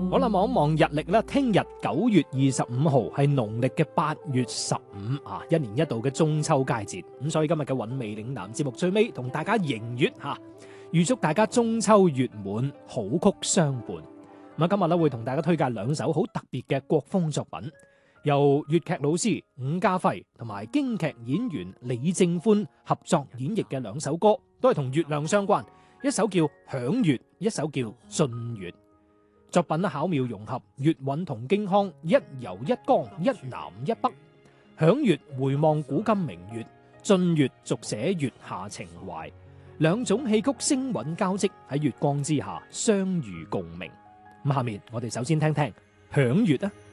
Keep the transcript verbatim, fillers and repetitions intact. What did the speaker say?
好啦，望一望日曆啦，聽日九月二十五號係農曆嘅八月十五啊，一年一度嘅中秋佳節。咁所以今日嘅韻味嶺南節目最尾同大家迎月吓，預祝大家中秋月滿，好曲相伴。咁啊，今日咧會同大家推介兩首好特別嘅國風作品，由粵劇老師伍家輝同埋京劇演員李正歡合作演繹嘅兩首歌，都係同月亮相關。一首叫《響月》，一首叫《進月》。作品巧妙融合粵韻同京腔，一柔一剛，一南一北。響月回望古今明月，進月續寫月下情懷。兩種戲曲聲韻交織喺月光之下相遇共鳴。咁下面我哋首先聽聽響月啊。